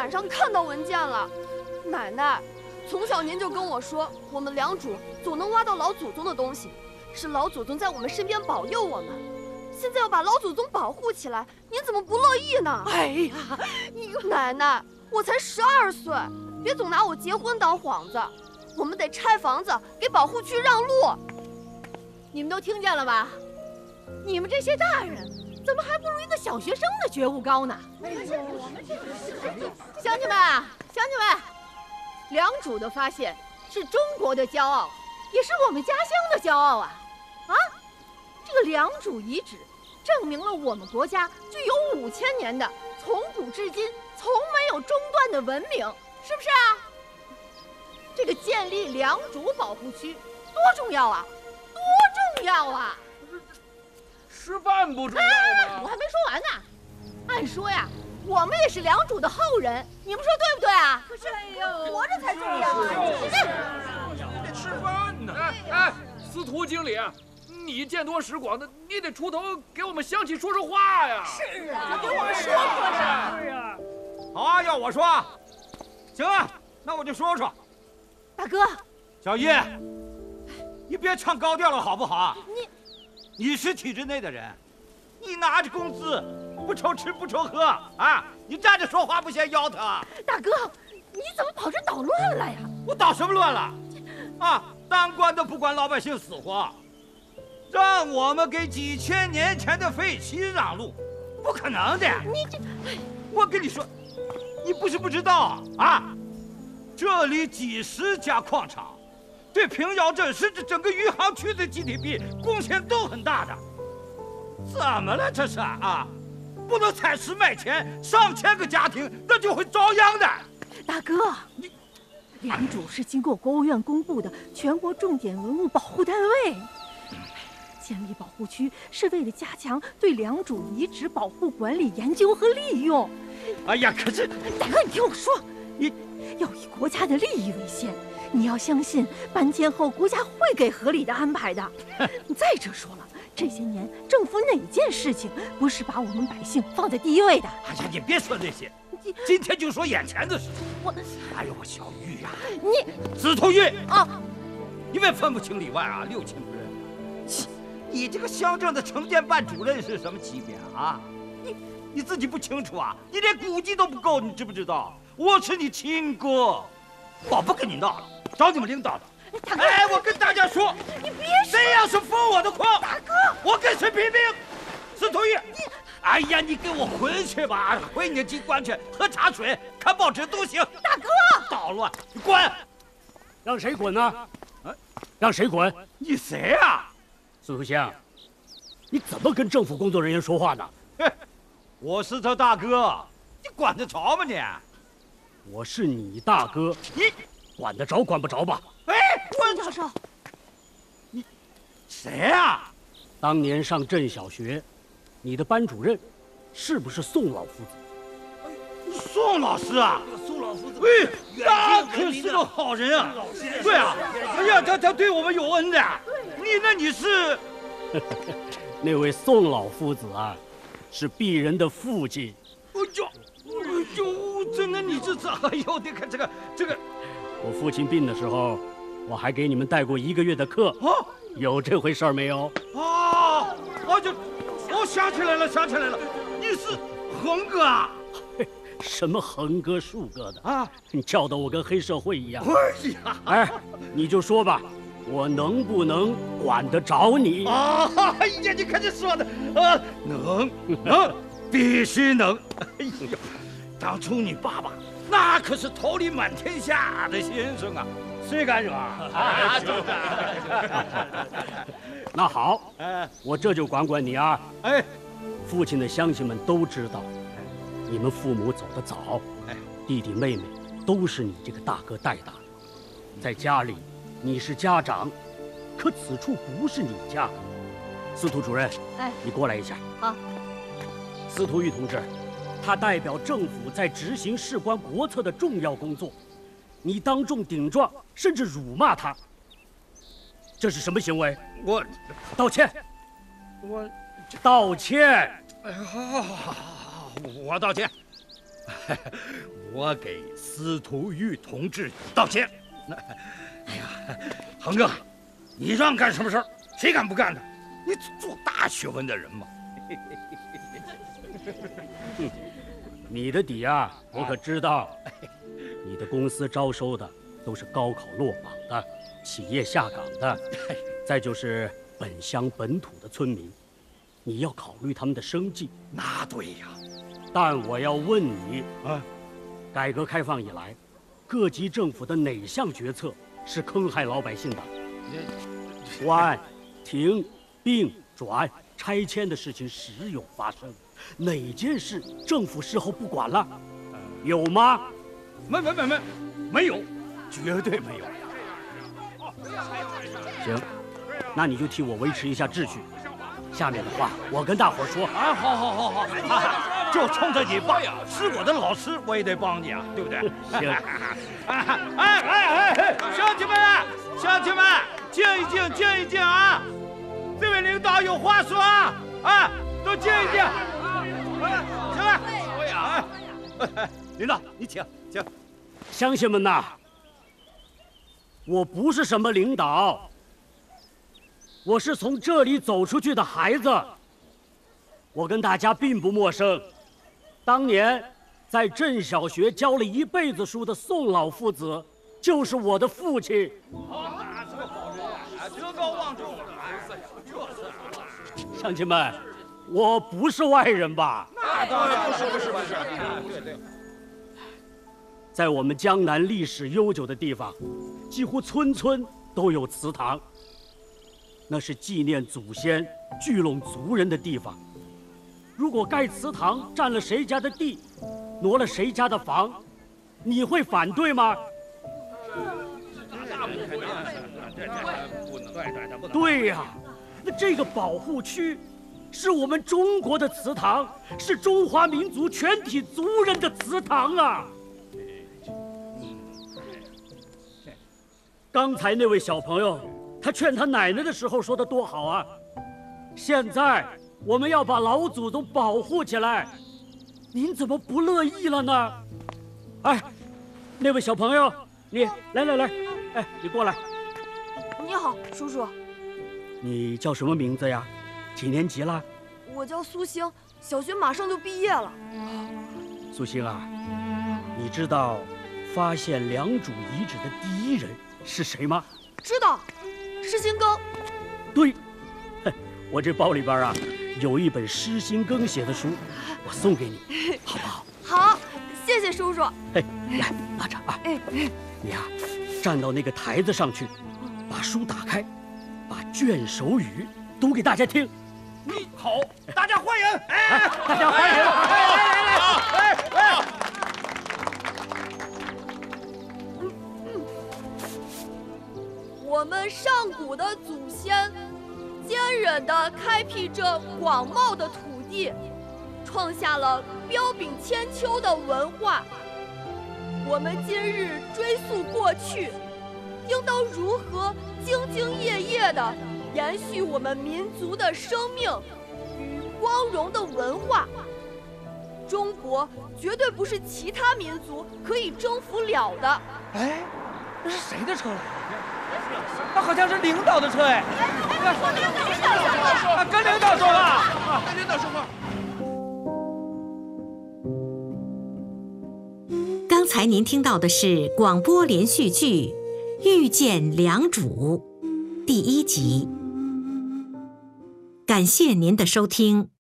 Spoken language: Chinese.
板上看到文件了。奶奶，从小您就跟我说，我们良渚总能挖到老祖宗的东西，是老祖宗在我们身边保佑我们。现在要把老祖宗保护起来，您怎么不乐意呢？ 哎呀， 奶奶，我才12岁，别总拿我结婚当幌子。我们得拆房子，给保护区让路。 你们都听见了吧？你们这些大人，怎么还不如一个小学生的觉悟高呢？乡亲们啊，乡亲们，良渚的发现是中国的骄傲，也是我们家乡的骄傲啊！啊，这个良渚遗址证明了我们国家具有5000年的从古至今从没有中断的文明，是不是啊？这个建立良渚保护区多重要啊！多重要啊！ 吃饭不重要吗？ 我还没说完呢。按说呀，我们也是良渚的后人，你们说对不对啊？ 可是，活着才重要啊！ 你得吃饭呢。哎，司徒经理，你见多识广的，你得出头给我们乡亲说说话呀。 是啊，给我们说说啥？ 是啊。 好啊，要我说，行啊，那我就说说。 大哥， 小叶，你别唱高调了好不好？你是体制内的人，你拿着工资，不愁吃不愁喝啊！你站着说话不嫌腰疼。 大哥，你怎么跑这捣乱了呀？ 我捣什么乱了？啊，当官的不管老百姓死活，让我们给几千年前的废墟让路，不可能的。 你这， 我跟你说，你不是不知道啊，这里几十家矿场，对平遥镇甚至整个余杭区的 GDP 贡献都很大的。怎么了这是啊？不能采石卖钱，上千个家庭那就会遭殃的。 大哥，良渚是经过国务院公布的全国重点文物保护单位。建立保护区是为了加强对良渚遗址保护管理、研究和利用。 哎呀，可是大哥，你听我说，你要以国家的利益为先，你要相信搬迁后国家会给合理的安排的。再者说了，这些年政府哪件事情不是把我们百姓放在第一位的？ 哎呀，你别说这些，今天就说眼前的事。哎呦，小玉呀，司徒玉啊， 你别分不清里外啊，六亲不认。你这个乡镇的城建办主任是什么级别啊？你自己不清楚啊？你连估计都不够，你知不知道？我是你亲哥，我不跟你闹了，找你们领导的。哎，我跟大家说， 你别谁要是封我的矿， 大哥， 我跟谁拼命！司徒玉，哎呀，你给我回去吧，回你的机关去，喝茶水、看报纸都行。 大哥， 捣乱，你滚！ 让谁滚呢？让谁滚？ 你谁啊？ 司徒星，你怎么跟政府工作人员说话呢？ 我是他大哥，你管得着吗你？ 我是你大哥， 你管得着管不着吧？ 哎， 孙教授， 你谁啊？ 当年上镇小学，你的班主任是不是宋老夫子？ 宋老师啊， 宋老夫子， 哎，那可是个好人啊！对啊，哎呀，他对我们有恩的。你是？ 那位宋老夫子啊，是鄙人的父亲。 哎呦，真的你这哎呦，你看这个， 我父亲病的时候，我还给你们带过1个月的课。 啊， 有这回事没有？ 啊，我想起来了，你是恒哥啊？ 什么横哥竖哥的啊！ 你叫得我跟黑社会一样。 哎呀， 哎，你就说吧，我能不能管得着你？ 啊，哎呀，你看这说的，能，必须能。哎呦，当初你爸爸那可是桃李满天下的先生啊，谁敢惹啊？ 那好，我这就管管你啊。 哎， 父亲的乡亲们都知道，你们父母走得早，弟弟妹妹都是你这个大哥带大的。在家里，你是家长，可此处不是你家。司徒主任，你过来一下。 好。 司徒玉同志，他代表政府在执行事关国策的重要工作，你当众顶撞，甚至辱骂他，这是什么行为？ 我道歉。 我道歉。 好，我道歉。 我给司徒玉同志道歉。哎呀，恒哥，你让干什么事儿，谁敢不干的？你做大学问的人嘛。 你的底啊，我可知道。你的公司招收的都是高考落榜的、企业下岗的，再就是本乡本土的村民，你要考虑他们的生计。 那对呀。 但我要问你啊，改革开放以来，各级政府的哪项决策是坑害老百姓的？关、停、并、转、拆迁的事情时有发生，哪件事政府事后不管了？有吗？ 没有，绝对没有。 行，那你就替我维持一下秩序。下面的话我跟大伙儿说。 啊，好，就冲着你爸是我的老师，我也得帮你啊，对不对？ 行。 乡亲们，静一静啊！这位领导有话说啊！都静一静。行了。领导，你请。 乡亲们呐，我不是什么领导，我是从这里走出去的孩子。我跟大家并不陌生，当年在镇小学教了一辈子书的宋老父子，就是我的父亲。 德高望重， 乡亲们，我不是外人吧？ 那当然不是。对。 在我们江南历史悠久的地方，几乎村村都有祠堂，那是纪念祖先、聚拢族人的地方。如果盖祠堂占了谁家的地，挪了谁家的房，你会反对吗？对呀，那这个保护区是我们中国的祠堂，是中华民族全体族人的祠堂啊！刚才那位小朋友，他劝他奶奶的时候说的多好啊！现在我们要把老祖宗保护起来，您怎么不乐意了呢？哎，那位小朋友，你来，哎，你过来。 你好，叔叔。 你叫什么名字呀？几年级了？ 我叫苏星，小学马上就毕业了。 苏星啊，你知道发现良渚遗址的第一人是谁吗？ 知道，施新庚。 对，我这包里边啊有一本施新庚写的书，我送给你，好不好？ 好，谢谢叔叔。 哎，来拿着啊。你呀，站到那个台子上去，把书打开，把卷首语读给大家听。 好，大家欢迎！ 大家欢迎！ 来！ 我们上古的祖先，坚韧地开辟着广袤的土地，创下了彪炳千秋的文化。我们今日追溯过去，应当如何兢兢业业地延续我们民族的生命与光荣的文化。中国绝对不是其他民族可以征服了的。 哎，这是谁的车来？那好像是领导的车哎！跟领导说话， 跟领导说话。 刚才您听到的是广播连续剧《遇见良渚》第1集。感谢您的收听。